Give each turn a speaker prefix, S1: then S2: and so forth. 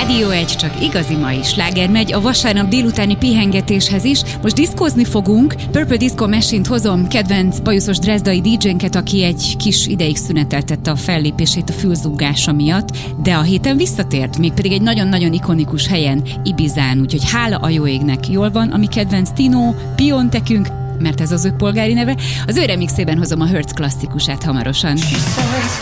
S1: Rádió 1, csak igazi mai sláger megy a vasárnap délutáni pihengetéshez is. Most diszkózni fogunk. Purple Disco Machine-t hozom, kedvenc bajuszos dresdai DJ-nket, aki egy kis ideig szüneteltette a fellépését a fülzúgása miatt, de a héten visszatért, mégpedig egy nagyon-nagyon ikonikus helyen, Ibizán, úgyhogy hála a jó égnek. Jól van, ami kedvenc Tino, Piontekünk, mert ez az ő polgári neve. Az ő remixében hozom a Hertz klasszikusát hamarosan.